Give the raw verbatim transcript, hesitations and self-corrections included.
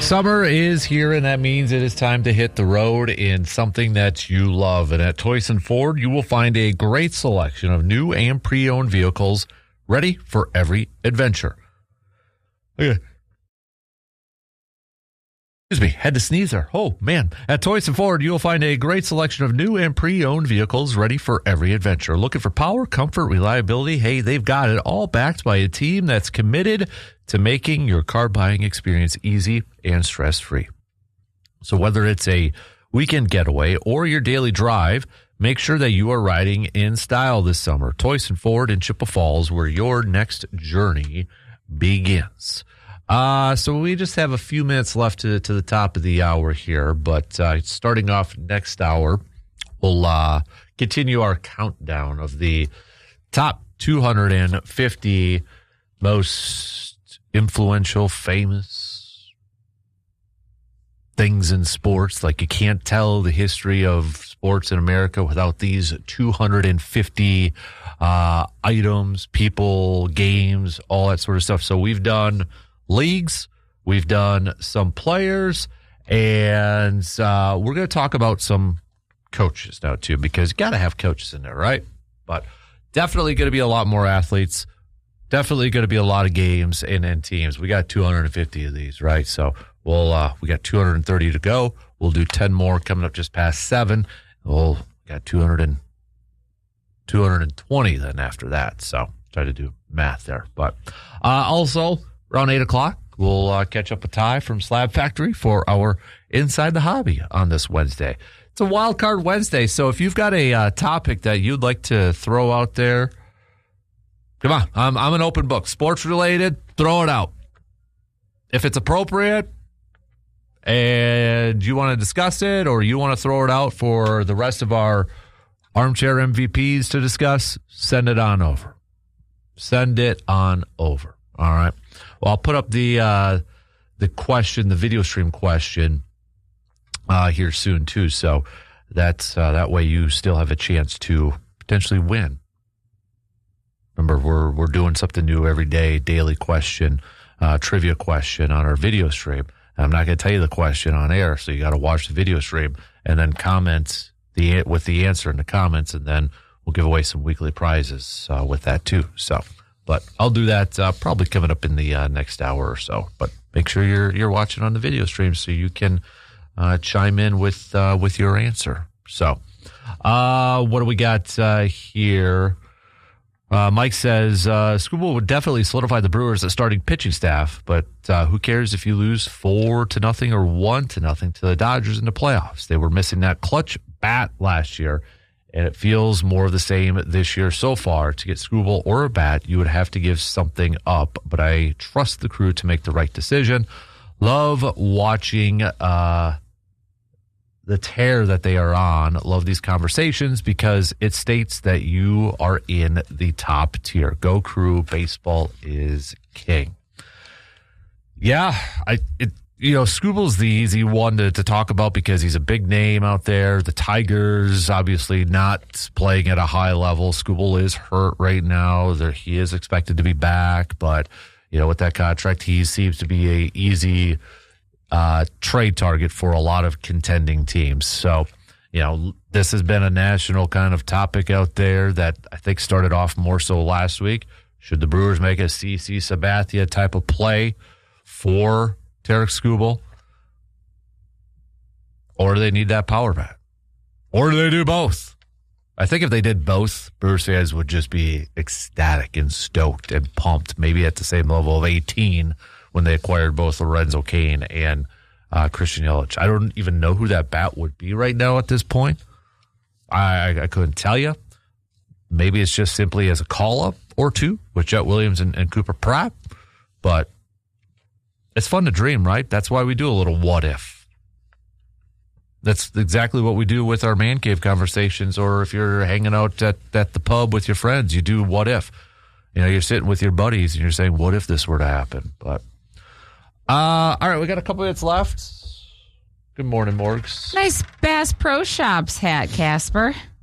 Summer is here, and that means it is time to hit the road in something that you love. And at Toyson Ford, you will find a great selection of new and pre-owned vehicles ready for every adventure. Okay. Excuse me, had to sneeze there. Oh, man. At Toyson Ford, you'll find a great selection of new and pre-owned vehicles ready for every adventure. Looking for power, comfort, reliability? Hey, they've got it, all backed by a team that's committed to making your car buying experience easy and stress-free. So whether it's a weekend getaway or your daily drive, make sure that you are riding in style this summer. Toyson Ford in Chippewa Falls, where your next journey begins. Uh, so we just have a few minutes left to, to the top of the hour here, but uh, starting off next hour, we'll uh, continue our countdown of the top two hundred fifty most influential, famous things in sports. Like, you can't tell the history of sports in America without these two hundred fifty uh, items, people, games, all that sort of stuff. So we've done leagues, we've done some players, and uh, we're going to talk about some coaches now too, because you got to have coaches in there, right? But definitely going to be a lot more athletes, definitely going to be a lot of games and, and teams. We got two hundred fifty of these, right? So we'll uh, we got two hundred thirty to go. We'll do ten more coming up just past seven. We'll got two hundred and two hundred twenty then after that. So try to do math there, but uh, also. Around eight o'clock, we'll uh, catch up with Ty from Slab Factory for our Inside the Hobby on this Wednesday. It's a Wild Card Wednesday, so if you've got a uh, topic that you'd like to throw out there, come on. I'm, I'm an open book. Sports-related, throw it out. If it's appropriate and you want to discuss it or you want to throw it out for the rest of our armchair M V Ps to discuss, send it on over. Send it on over. All right. Well, I'll put up the uh, the question, the video stream question uh, here soon too. So that's uh, that way you still have a chance to potentially win. Remember, we're we're doing something new every day, daily question, uh, trivia question on our video stream. And I'm not going to tell you the question on air, so you got to watch the video stream and then comment the with the answer in the comments, and then we'll give away some weekly prizes uh, with that too. So. But I'll do that uh, probably coming up in the uh, next hour or so. But make sure you're you're watching on the video stream so you can uh, chime in with uh, with your answer. So, uh, what do we got uh, here? Uh, Mike says uh, Scuba would definitely solidify the Brewers as starting pitching staff, but uh, who cares if you lose four to nothing or one to nothing to the Dodgers in the playoffs? They were missing that clutch bat last year. And it feels more of the same this year so far. To get Screwball or a bat, you would have to give something up. But I trust the crew to make the right decision. Love watching uh, the tear that they are on. Love these conversations because it states that you are in the top tier. Go Crew. Baseball is king. Yeah, I it. You know, Scooble's the easy one to, to talk about because he's a big name out there. The Tigers, obviously not playing at a high level. Scooble is hurt right now. There, he is expected to be back, but, you know, with that contract, he seems to be a easy uh, trade target for a lot of contending teams. So, you know, this has been a national kind of topic out there that I think started off more so last week. Should the Brewers make a C C Sabathia type of play for Tarek Skubal, or do they need that power bat? Or do they do both? I think if they did both, Brewers fans would just be ecstatic and stoked and pumped, maybe at the same level of eighteen when they acquired both Lorenzo Cain and uh, Christian Yelich. I don't even know who that bat would be right now at this point. I, I couldn't tell you. Maybe it's just simply as a call-up or two with Jet Williams and, and Cooper Pratt, but it's fun to dream, right? That's why we do a little what if. That's exactly what we do with our man cave conversations, or if you're hanging out at, at the pub with your friends, you do what if. You know, you're sitting with your buddies and you're saying, what if this were to happen? But, uh, all right, we got a couple minutes left. Good morning, Morgs. Nice Bass Pro Shops hat, Casper.